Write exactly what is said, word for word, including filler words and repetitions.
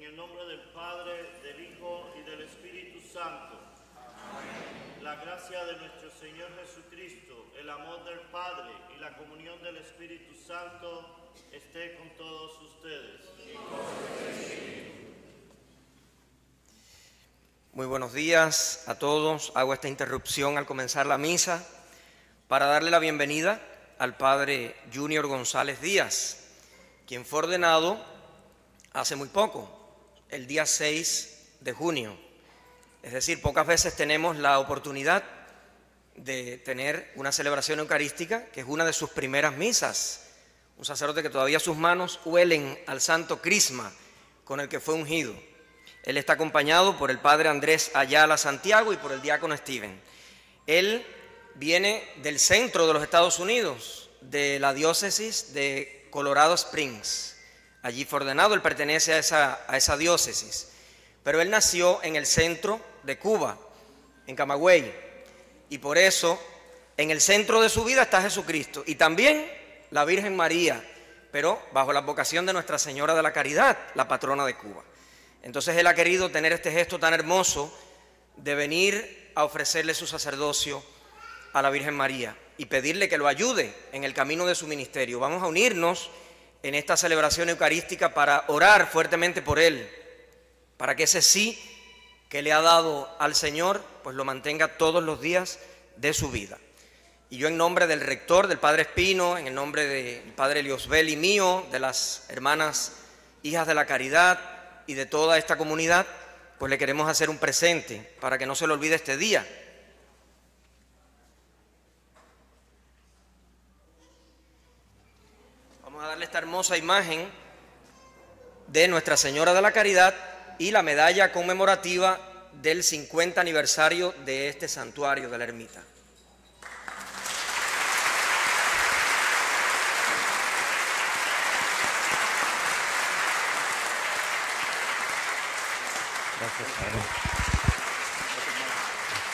el nombre del Padre, del Hijo y del Espíritu Santo. Amén. La gracia de nuestro Señor Jesucristo, el amor del Padre y la comunión del Espíritu Santo esté con todos ustedes. Muy buenos días a todos. Hago esta interrupción al comenzar la misa para darle la bienvenida al Padre Junior González Díaz, quien fue ordenado hace muy poco, el día seis de junio. Es decir, pocas veces tenemos la oportunidad de tener una celebración eucarística, que es una de sus primeras misas. Un sacerdote que todavía sus manos huelen al santo crisma con el que fue ungido. Él está acompañado por el Padre Andrés Ayala Santiago y por el diácono Steven. Él viene del centro de los Estados Unidos, de la diócesis de Colorado Springs. Allí fue ordenado, él pertenece a esa, a esa diócesis. Pero él nació en el centro de Cuba, en Camagüey. Y por eso, en el centro de su vida está Jesucristo. Y también la Virgen María, pero bajo la advocación de Nuestra Señora de la Caridad, la patrona de Cuba. Entonces él ha querido tener este gesto tan hermoso de venir a ofrecerle su sacerdocio a la Virgen María y pedirle que lo ayude en el camino de su ministerio. Vamos a unirnos en esta celebración eucarística para orar fuertemente por él, para que ese sí que le ha dado al Señor, pues lo mantenga todos los días de su vida. Y yo en nombre del rector, del Padre Espino, en el nombre del Padre Eliosbel y mío, de las hermanas Hijas de la Caridad y de toda esta comunidad, pues le queremos hacer un presente para que no se le olvide este día. Vamos a darle esta hermosa imagen de Nuestra Señora de la Caridad y la medalla conmemorativa del cincuenta aniversario de este santuario de la ermita. Gracias, Padre.